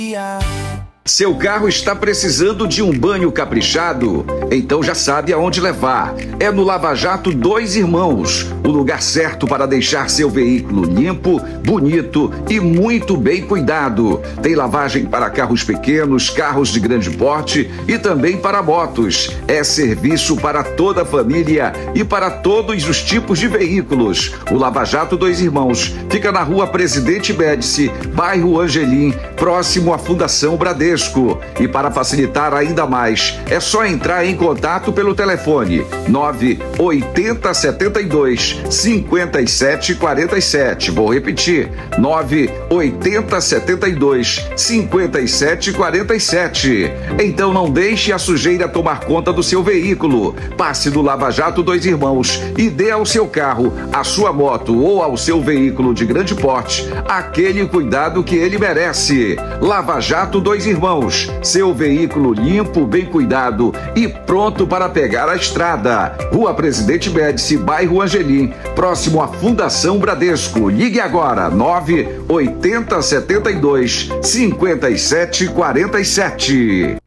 Seu carro está precisando de um banho caprichado? Então já sabe aonde levar. É no Lava Jato Dois Irmãos, o lugar certo para deixar seu veículo limpo, bonito e muito bem cuidado. Tem lavagem para carros pequenos, carros de grande porte e também para motos. É serviço para toda a família e para todos os tipos de veículos. O Lava Jato Dois Irmãos fica na Rua Presidente Médici, bairro Angelim, próximo à Fundação Bradesco. E para facilitar ainda mais, é só entrar em contato pelo telefone 98072 5747. Vou repetir, 98072 5747. Então não deixe a sujeira tomar conta do seu veículo. Passe no Lava Jato Dois Irmãos e dê ao seu carro, à sua moto ou ao seu veículo de grande porte aquele cuidado que ele merece. Lava Jato Dois Irmãos, seu veículo limpo, bem cuidado e pronto para pegar a estrada. Rua Presidente Médici, bairro Angelim, próximo à Fundação Bradesco. Ligue agora, 98072 5747.